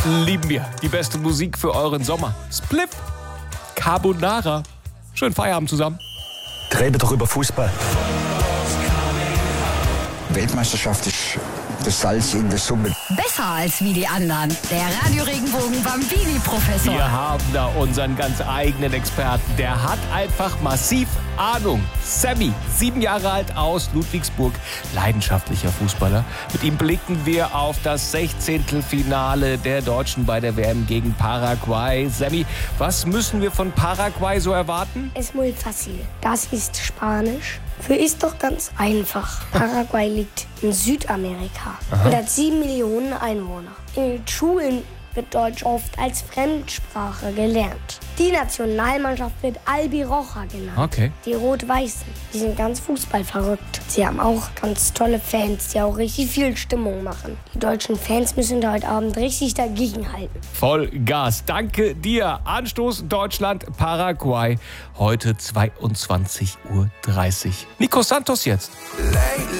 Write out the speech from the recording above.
Lieben wir. Die beste Musik für euren Sommer. Spliff. Carbonara. Schönen Feierabend zusammen. Rede doch über Fußball. Weltmeisterschaft ist das Salz in der Suppe. Besser als wie die anderen. Der Radio-Regenbogen Bambini-Professor. Wir haben da unseren ganz eigenen Experten. Der hat einfach massiv Ahnung. Sammy, 7 Jahre alt aus Ludwigsburg, leidenschaftlicher Fußballer. Mit ihm blicken wir auf das 16. Finale der Deutschen bei der WM gegen Paraguay. Sammy, was müssen wir von Paraguay so erwarten? Es muy fácil. Das ist Spanisch. Für ist doch ganz einfach. Paraguay liegt in Südamerika und hat 7 Millionen Einwohner. In den Schulen wird Deutsch oft als Fremdsprache gelernt. Die Nationalmannschaft wird Albiroja genannt. Okay. Die Rot-Weißen, die sind ganz fußballverrückt. Sie haben auch ganz tolle Fans, die auch richtig viel Stimmung machen. Die deutschen Fans müssen da heute Abend richtig dagegenhalten. Voll Gas. Danke dir. Anstoß Deutschland, Paraguay. Heute 22:30 Uhr. Nico Santos jetzt.